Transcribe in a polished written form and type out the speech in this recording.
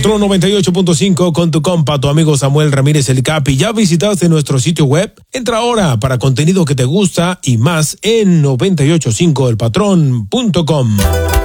Patrón 98.5 con tu compa, tu amigo Samuel Ramírez el Capi. ¿Ya visitaste nuestro sitio web? Entra ahora para contenido que te gusta y más en 985elpatrón.com.